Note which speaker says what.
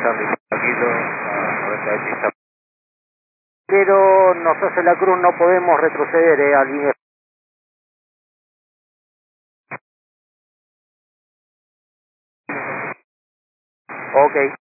Speaker 1: Charlie Paquito, 90
Speaker 2: Pero nos hace la cruz, no podemos retroceder a línea. Ok.